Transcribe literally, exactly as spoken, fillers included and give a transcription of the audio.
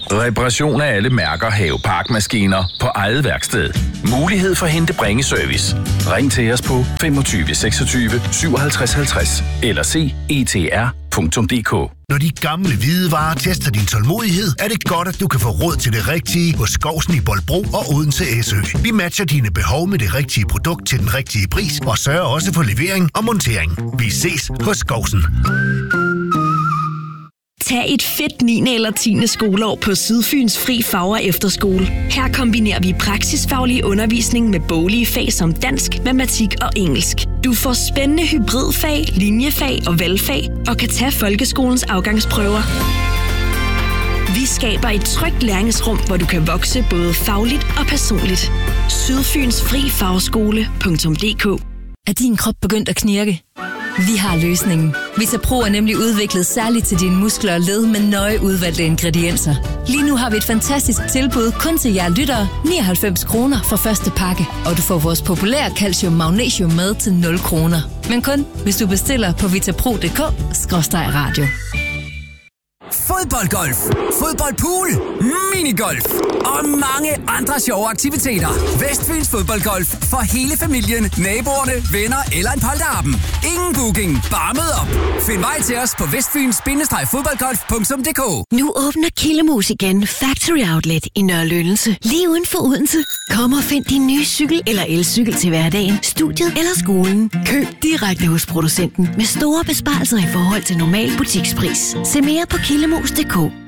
Reparation af alle mærker haveparkmaskiner på eget værksted. Mulighed for hente bringeservice. Ring til os på femogtyve seksogtyve syvoghalvtreds halvtreds eller se e t r punktum d k. Når de gamle hvidevarer tester din tålmodighed, er det godt, at du kan få råd til det rigtige hos Skousen i Bolbro og Odense S Ø. Vi matcher dine behov med det rigtige produkt til den rigtige pris og sørger også for levering og montering. Vi ses hos Skousen. Tag et fedt niende eller tiende skoleår på Sydfyns Fri Fagre Efterskole. Her kombinerer vi praksisfaglig undervisning med boglige fag som dansk, matematik og engelsk. Du får spændende hybridfag, linjefag og valgfag og kan tage folkeskolens afgangsprøver. Vi skaber et trygt læringsrum, hvor du kan vokse både fagligt og personligt. Sydfyns Fri Fagskole punktum d k. Er din krop begyndt at knirke? Vi har løsningen. Vitapro er nemlig udviklet særligt til dine muskler og led med nøje udvalgte ingredienser. Lige nu har vi et fantastisk tilbud kun til jer lyttere. nioghalvfems kroner for første pakke. Og du får vores populære calcium magnesium med til nul kroner. Men kun hvis du bestiller på vitapro punktum d k skråstreg radio. Fodboldgolf, fodboldpool, minigolf og mange andre sjove aktiviteter. Vestfyns Fodboldgolf for hele familien, naboerne, venner eller en polterappen. Ingen booking, bare mød op. Find vej til os på vestfyns fodboldgolf punktum d k. Nu åbner Killemus igen Factory Outlet i Nørre-Lønelse. Lige uden for Odense. Kom og find din nye cykel eller elcykel til hverdagen, studiet eller skolen. Køb direkte hos producenten med store besparelser i forhold til normal butikspris. Se mere på killemus punktum d k.